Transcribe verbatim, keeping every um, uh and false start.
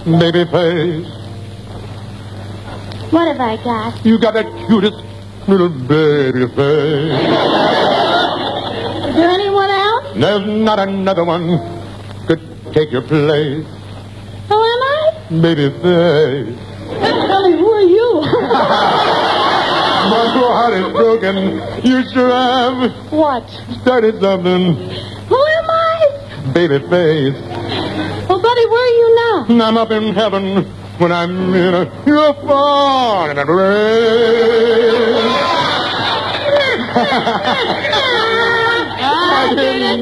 baby face. What have I got? You got that cutest little baby face. Is there anyone else? There's not another one could take your place. Who am I? Baby face. Tell me, who are you? My poor heart is broken. You should have What? started something. Who am I? Baby face. Well, Buddy, where are you now? I'm up in heaven when I'm in a... You're far in a rain. I did it.